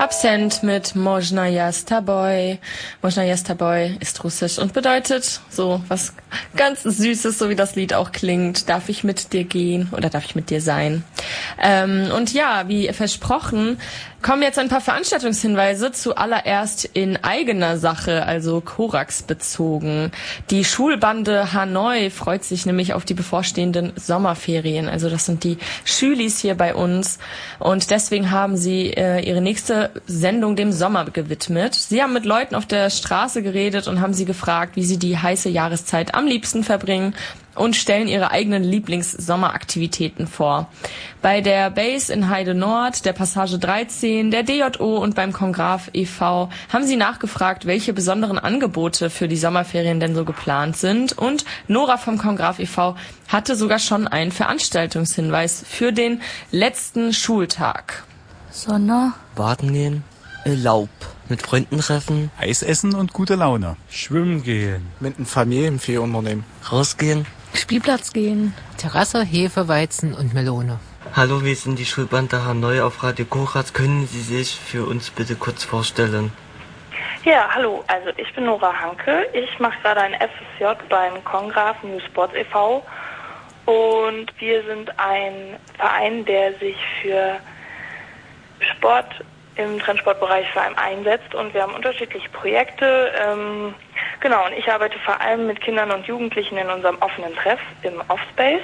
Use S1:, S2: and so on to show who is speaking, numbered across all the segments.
S1: Absent mit Można jest тобой. Można jest тобой ist russisch und bedeutet so was ganz Süßes, so wie das Lied auch klingt. Darf ich mit dir gehen oder darf ich mit dir sein? Und ja, wie versprochen, kommen jetzt ein paar Veranstaltungshinweise, zuallererst in eigener Sache, also Korax bezogen. Die Schulbande Hanoi freut sich nämlich auf die bevorstehenden Sommerferien. Also das sind die Schülis hier bei uns und deswegen haben sie ihre nächste Sendung dem Sommer gewidmet. Sie haben mit Leuten auf der Straße geredet und haben sie gefragt, wie sie die heiße Jahreszeit am liebsten verbringen und stellen ihre eigenen Lieblings-Sommeraktivitäten vor. Bei der Base in Heide Nord, der Passage 13, der DJO und beim Kongraf e.V. haben sie nachgefragt, welche besonderen Angebote für die Sommerferien denn so geplant sind. Und Nora vom Kongraf e.V. hatte sogar schon einen Veranstaltungshinweis für den letzten Schultag.
S2: Sonne.
S3: Baden gehen. Laub. Mit Freunden treffen.
S4: Eis essen und gute Laune.
S5: Schwimmen gehen.
S6: Mit den Familien viel unternehmen.
S3: Rausgehen.
S2: Spielplatz gehen.
S7: Terrasse, Hefe, Weizen und Melone.
S3: Hallo, wir sind die Schulbande Hanoi auf Radio Korax. Können Sie sich für uns bitte kurz vorstellen?
S8: Ja, hallo, also ich bin Nora Hanke. Ich mache gerade ein FSJ beim Kongraf New Sports e.V. Und wir sind ein Verein, der sich für Sport im Trendsportbereich vor allem einsetzt und wir haben unterschiedliche Projekte. Genau, und ich arbeite vor allem mit Kindern und Jugendlichen in unserem offenen Treff im Offspace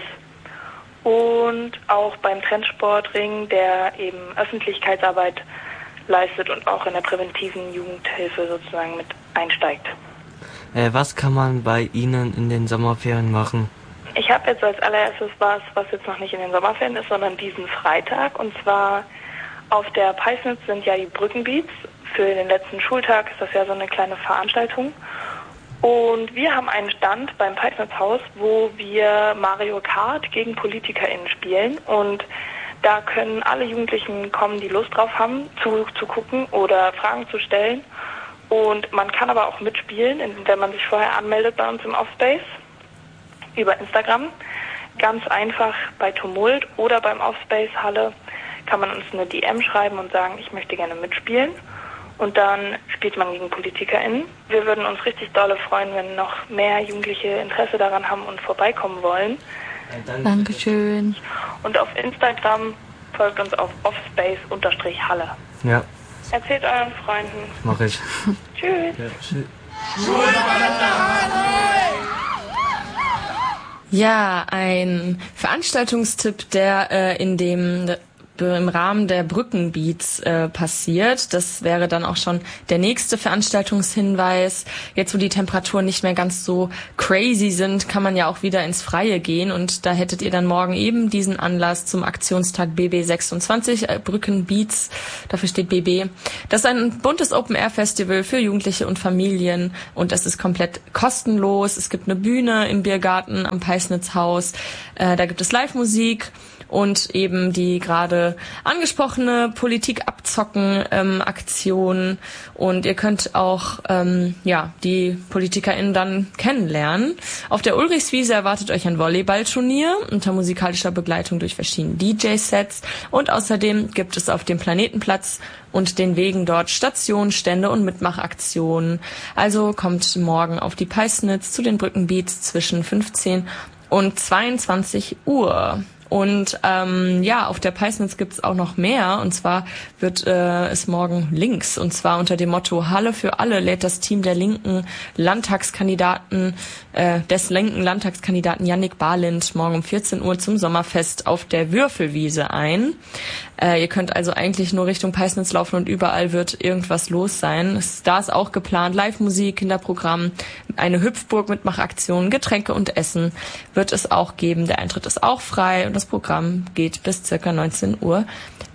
S8: und auch beim Trendsportring, der eben Öffentlichkeitsarbeit leistet und auch in der präventiven Jugendhilfe sozusagen mit einsteigt.
S3: Was kann man bei Ihnen in den Sommerferien machen?
S8: Ich habe jetzt als allererstes was jetzt noch nicht in den Sommerferien ist, sondern diesen Freitag. Und zwar auf der Peisnitz sind ja die Brückenbeats. Für den letzten Schultag ist das ja so eine kleine Veranstaltung. Und wir haben einen Stand beim Peisnitzhaus, wo wir Mario Kart gegen PolitikerInnen spielen. Und da können alle Jugendlichen kommen, die Lust drauf haben, zu gucken oder Fragen zu stellen. Und man kann aber auch mitspielen, wenn man sich vorher anmeldet bei uns im Offspace über Instagram. Ganz einfach bei Tumult oder beim Offspace Halle kann man uns eine DM schreiben und sagen, ich möchte gerne mitspielen. Und dann spielt man gegen PolitikerInnen. Wir würden uns richtig dolle freuen, wenn noch mehr Jugendliche Interesse daran haben und vorbeikommen wollen.
S2: Dankeschön.
S8: Und auf Instagram folgt uns auf offspace_Halle.
S3: Ja.
S8: Erzählt euren Freunden.
S3: Mach ich.
S8: Tschüss.
S3: Ja, tschüss.
S1: Ja, ein Veranstaltungstipp, der im Rahmen der Brückenbeats passiert. Das wäre dann auch schon der nächste Veranstaltungshinweis. Jetzt, wo die Temperaturen nicht mehr ganz so crazy sind, kann man ja auch wieder ins Freie gehen. Und da hättet ihr dann morgen eben diesen Anlass zum Aktionstag BB26, Brückenbeats, dafür steht BB. Das ist ein buntes Open-Air-Festival für Jugendliche und Familien. Und es ist komplett kostenlos. Es gibt eine Bühne im Biergarten am Peisnitzhaus. Da gibt es Live-Musik. Und eben die gerade angesprochene Politik-Abzocken-Aktion. Und ihr könnt auch die PolitikerInnen dann kennenlernen. Auf der Ulrichswiese erwartet euch ein Volleyballturnier unter musikalischer Begleitung durch verschiedene DJ-Sets. Und außerdem gibt es auf dem Planetenplatz und den Wegen dort Stationen, Stände und Mitmachaktionen. Also kommt morgen auf die Peisnitz zu den Brückenbeats zwischen 15 und 22 Uhr. Und auf der Peisnitz gibt's auch noch mehr. Und zwar wird es morgen links. Und zwar unter dem Motto Halle für alle lädt das Team der linken Landtagskandidaten, Jannik Barlind morgen um 14 Uhr zum Sommerfest auf der Würfelwiese ein. Ihr könnt also eigentlich nur Richtung Peisnitz laufen und überall wird irgendwas los sein. Da ist auch geplant Live-Musik, Kinderprogramm, eine Hüpfburg, Mitmachaktionen, Getränke und Essen wird es auch geben. Der Eintritt ist auch frei und das Programm geht bis circa 19:30 Uhr.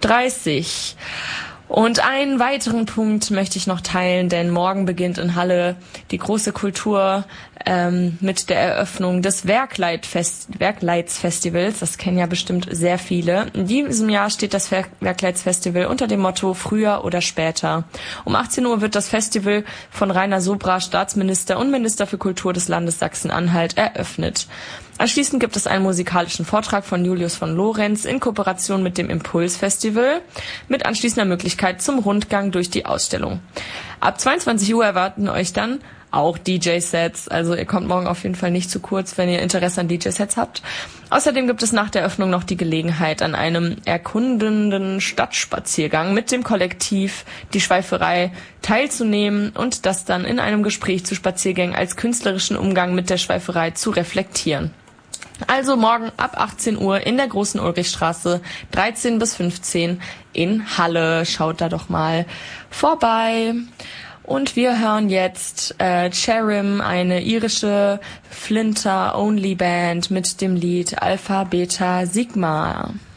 S1: Und einen weiteren Punkt möchte ich noch teilen, denn morgen beginnt in Halle die große Kultur mit der Eröffnung des Werkleitsfestivals. Das kennen ja bestimmt sehr viele. In diesem Jahr steht das Werkleitsfestival unter dem Motto Früher oder später. Um 18 Uhr wird das Festival von Rainer Sobra, Staatsminister und Minister für Kultur des Landes Sachsen-Anhalt, eröffnet. Anschließend gibt es einen musikalischen Vortrag von Julius von Lorenz in Kooperation mit dem Impuls Festival mit anschließender Möglichkeit zum Rundgang durch die Ausstellung. Ab 22 Uhr erwarten euch dann auch DJ-Sets, also ihr kommt morgen auf jeden Fall nicht zu kurz, wenn ihr Interesse an DJ-Sets habt. Außerdem gibt es nach der Öffnung noch die Gelegenheit, an einem erkundenden Stadtspaziergang mit dem Kollektiv Die Schweiferei teilzunehmen und das dann in einem Gespräch zu Spaziergängen als künstlerischen Umgang mit der Schweiferei zu reflektieren. Also morgen ab 18 Uhr in der Großen Ulrichstraße, 13 bis 15 in Halle. Schaut da doch mal vorbei. Und wir hören jetzt Cherim, eine irische Flinter-Only-Band mit dem Lied Alpha Beta Sigma.